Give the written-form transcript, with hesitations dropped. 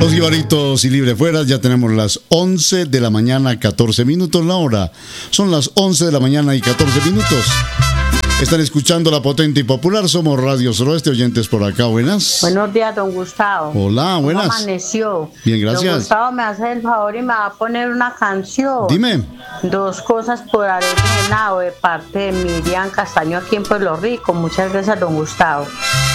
Los Ibaritos y Libre Fuera, ya tenemos las 11 de la mañana, 14 minutos la hora. Son las 11 de la mañana y 14 minutos. Están escuchando La Potente y Popular. Somos Radio Suroeste, oyentes por acá. Buenas. Buenos días, don Gustavo. Hola, buenas. ¿Cómo amaneció? Bien, gracias. Don Gustavo, me hace el favor y me va a poner una canción. Dime. Dos cosas por haber llenado de parte de Miriam Castaño aquí en Pueblo Rico. Muchas gracias, don Gustavo.